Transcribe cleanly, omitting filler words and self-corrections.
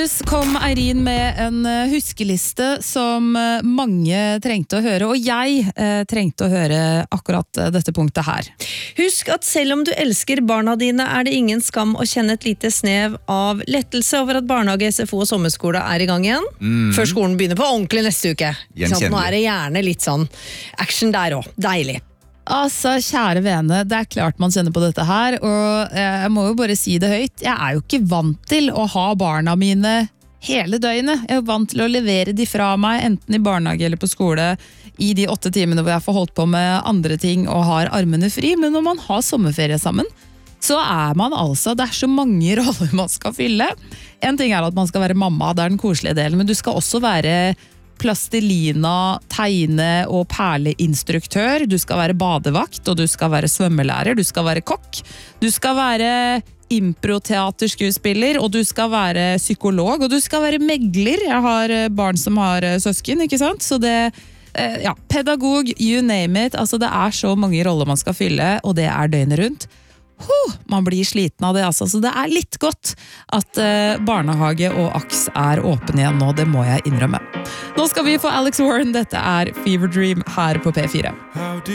Kom Eirin med en huskeliste som mange trengte å høre, og jeg trengte å høre akkurat dette punktet her. Husk at selv om du elsker barna dine, er det ingen skam å kjenne et lite snev av lettelse over at barnehage, SFO og sommerskole er i gang igjen. Før skolen begynner på ordentlig neste uke. Nå er det gjerne litt sånn action der også. Deilig. Altså, kjære vene, det er klart man kjenner på dette her, og jeg må jo bare si det høyt. Jeg er jo ikke vant til å ha barna mine hele døgnet. Jeg er vant til å levere de fra meg, enten i barnehage eller på skole, i de 8 timene hvor jeg får holdt på med andre ting og har armene fri. Men når man har sommerferie sammen, så er man altså, det er så mange roller man skal fylle. En ting er at man skal være mamma, det er den koselige delen, men du skal også være plastelina, tegne- og perleinstruktør, du skal være badevakt, og du skal være svømmelærer, du skal være kokk, du skal være improteaterskuespiller, og du skal være psykolog, og du skal være megler. Jeg har barn som har søsken, ikke sant? Så det, ja, pedagog, you name it, altså det er så mange roller man skal fylle, og det er døgnet rundt. Man blir sliten av det, altså. Så det er litt godt at barnehage og AKS er åpen igjen nå, det må jeg innrømme. Nå skal vi få Alex Warren, dette er Fever Dream her på P4.